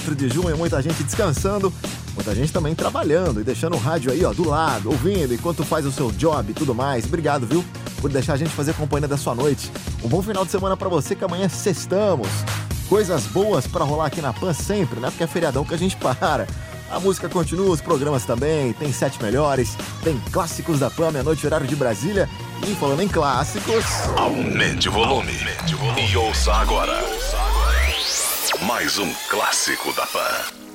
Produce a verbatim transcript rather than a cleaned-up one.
de junho, muita gente descansando, muita gente também trabalhando e deixando o rádio aí, ó, do lado, ouvindo enquanto faz o seu job e tudo mais. Obrigado, viu, por deixar a gente fazer companhia da sua noite. Um bom final de semana pra você, que amanhã sextamos. Coisas boas pra rolar aqui na Pan sempre, né? Porque é feriadão que a gente para. A música continua, os programas também, tem sete melhores, tem clássicos da Pan, meia-noite, horário de Brasília. E falando em clássicos... Aumente o volume, Aumente o volume. E ouça agora. Mais um clássico da Pan.